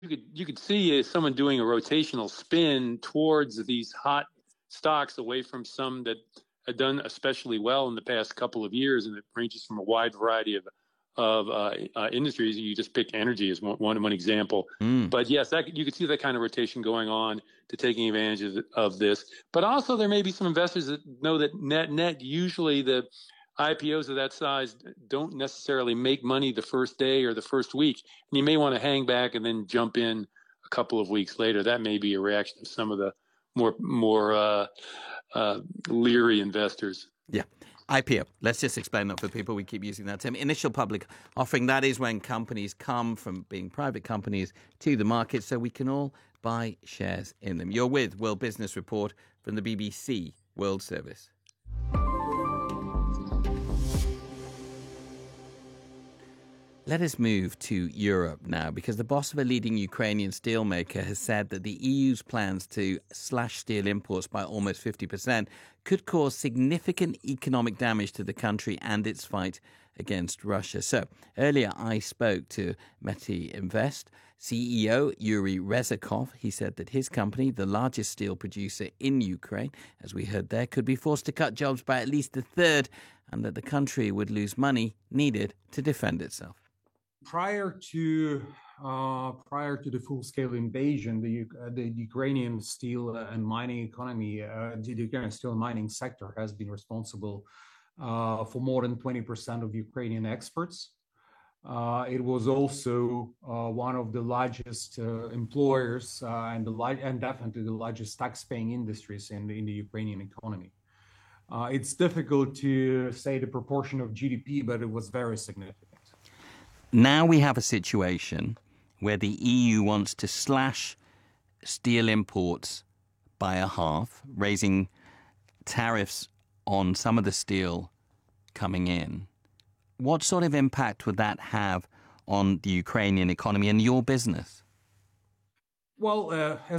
you could see someone doing a rotational spin towards these hot stocks away from some that had done especially well in the past couple of years, and it ranges from a wide variety of industries. You just picked energy as one example, but yes, that you could see that kind of rotation going on to taking advantage of this. But also, there may be some investors that know that net usually the IPOs of that size don't necessarily make money the first day or the first week, and you may want to hang back and then jump in a couple of weeks later. That may be a reaction of some of the more leery investors. Yeah. IPO. Let's just explain that for people. We keep using that term. Initial public offering. That is when companies come from being private companies to the market so we can all buy shares in them. You're with World Business Report from the BBC World Service. Let us move to Europe now, because the boss of a leading Ukrainian steelmaker has said that the EU's plans to slash steel imports by almost 50% could cause significant economic damage to the country and its fight against Russia. So earlier I spoke to Metinvest CEO Yuri Rezakov. He said that his company, the largest steel producer in Ukraine, as we heard there, could be forced to cut jobs by at least a third, and that the country would lose money needed to defend itself. Prior to the full-scale invasion, the Ukrainian steel and mining economy, the Ukrainian steel and mining sector has been responsible for more than 20% of Ukrainian exports. It was also one of the largest employers and definitely the largest tax-paying industries in the Ukrainian economy. It's difficult to say the proportion of GDP, but it was very significant. Now we have a situation where the EU wants to slash steel imports by a half, raising tariffs on some of the steel coming in. What sort of impact would that have on the Ukrainian economy and your business? Well,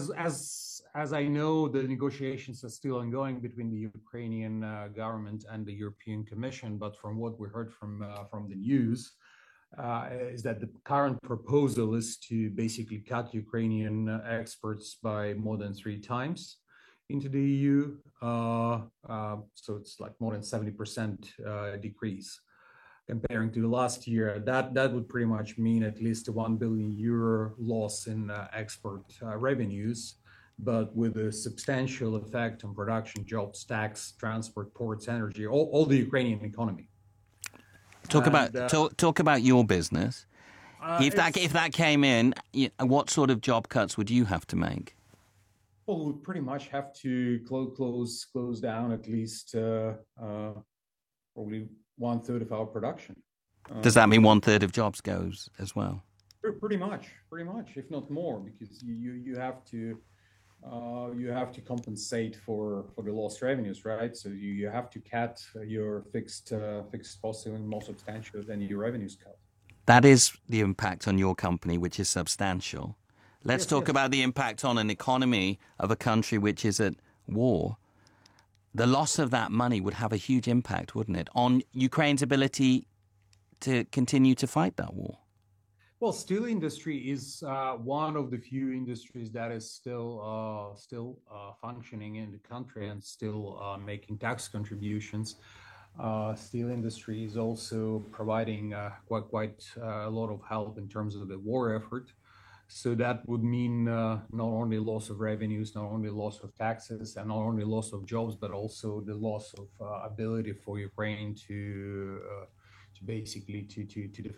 as I know, the negotiations are still ongoing between the Ukrainian government and the European Commission. But from what we heard from the news, is that the current proposal is to basically cut Ukrainian exports by more than 3 times into the EU. So it's like more than 70% decrease comparing to last year. That would pretty much mean at least a €1 billion loss in export revenues, but with a substantial effect on production, jobs, tax, transport, ports, energy, all the Ukrainian economy. Talk about your business. If that came in, what sort of job cuts would you have to make? Well, we pretty much have to close down at least probably 1/3 of our production. Does that mean 1/3 of jobs goes as well? Pretty much, if not more, because you have to compensate for the lost revenues, right? So you have to cut your fixed costs even more substantial than your revenues cut. That is the impact on your company, which is substantial. Let's talk about the impact on an economy of a country which is at war. The loss of that money would have a huge impact, wouldn't it, on Ukraine's ability to continue to fight that war? Well, steel industry is one of the few industries that is still functioning in the country and still making tax contributions. Steel industry is also providing quite a lot of help in terms of the war effort. So that would mean not only loss of revenues, not only loss of taxes, and not only loss of jobs, but also the loss of ability for Ukraine to basically defend